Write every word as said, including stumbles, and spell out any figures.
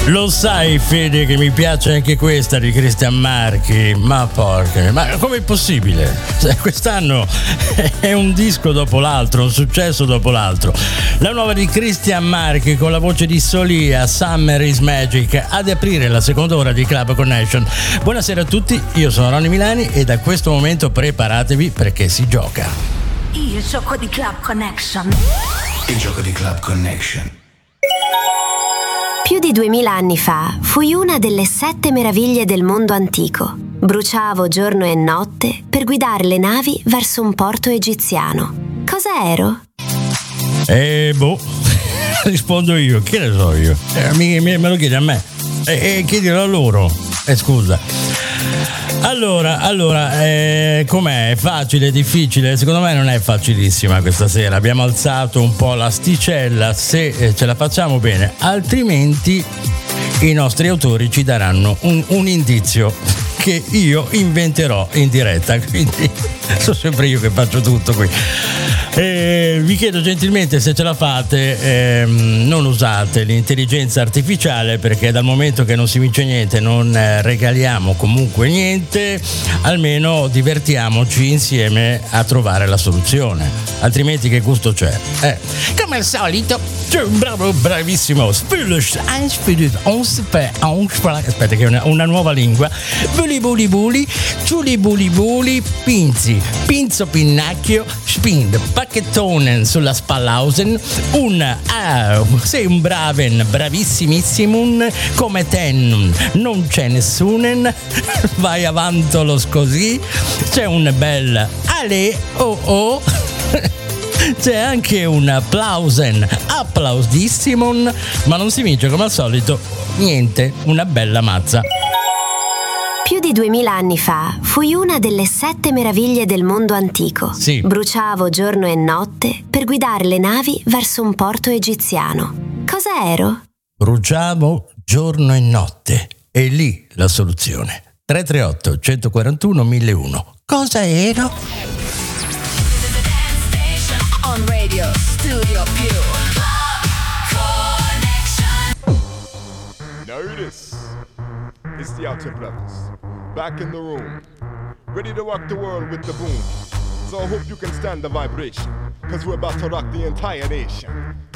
Lo sai, Fede, che mi piace anche questa di Christian Marchi, ma porca, ma com'è possibile? Quest'anno è un disco dopo l'altro, un successo dopo l'altro. La nuova di Christian Marchi con la voce di Solia, Summer is Magic, ad aprire la seconda ora di Club Connection. Buonasera a tutti, io sono Ronny Milani e da questo momento preparatevi perché si gioca. Il gioco di Club Connection. Il gioco di Club Connection. Più di duemila anni fa fui una delle sette meraviglie del mondo antico. Bruciavo giorno e notte per guidare le navi verso un porto egiziano. Cosa ero? Eh, boh, rispondo io, che ne so io? Eh, mi, mi, me lo chiedi a me? E eh, chiedilo a loro. Eh, scusa. Allora, allora, eh, com'è? È facile, difficile? Secondo me non è facilissima questa sera. Abbiamo alzato un po' l'asticella, se eh, ce la facciamo bene, altrimenti i nostri autori ci daranno un, un indizio che io inventerò in diretta, quindi sono sempre io che faccio tutto qui. Eh, vi chiedo gentilmente, se ce la fate, ehm, non usate l'intelligenza artificiale, perché dal momento che non si vince niente non eh, regaliamo comunque niente, almeno divertiamoci insieme a trovare la soluzione, altrimenti che gusto c'è? Eh, come al solito, bravo, bravissimo, aspetta che è una, una nuova lingua, buli buli buli, ciuli buli buli, pinzi, pinzo pinnacchio, spind, pacchettonen sulla spallausen, un ah, sei un braven, bravissimissimo, come ten, non c'è nessunen, vai avantolo così, c'è un bel ale oh oh, c'è anche un applausen, applaudissimum, ma non si vince come al solito niente, una bella mazza. Più di duemila anni fa fui una delle sette meraviglie del mondo antico. Sì. Bruciavo giorno e notte per guidare le navi verso un porto egiziano. Cosa ero? Bruciavo giorno e notte. E lì la soluzione. tre tre otto, uno quattro uno, mille uno. Cosa ero? On radio, studio più. Notice. It's the Outer Brothers, back in the room, ready to rock the world with the boom. So I hope you can stand the vibration, cause we're about to rock the entire nation.